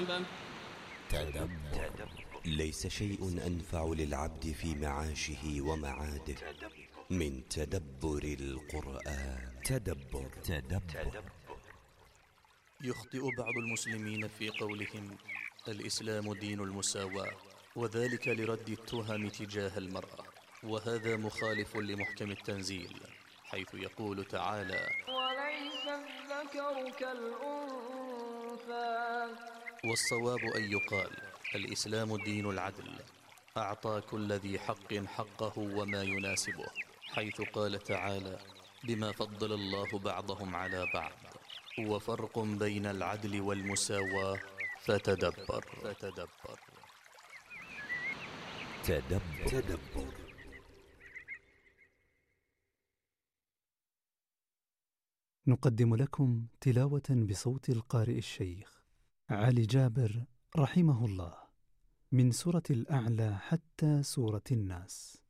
تدبر. ليس شيء أنفع للعبد في معاشه ومعاده من تدبر القرآن. تدبر. يخطئ بعض المسلمين في قولهم الإسلام دين المساواة، وذلك لرد التهم تجاه المرأة، وهذا مخالف لمحكم التنزيل، حيث يقول تعالى: وليس الذكر كالأنثى. والصواب أن يقال الإسلام دين العدل، أعطى كل ذي حق حقه وما يناسبه، حيث قال تعالى: بما فضل الله بعضهم على بعض، وفرق بين العدل والمساواة، فتدبر. تدبر. نقدم لكم تلاوة بصوت القارئ الشيخ علي جابر رحمه الله من سورة الأعلى حتى سورة الناس.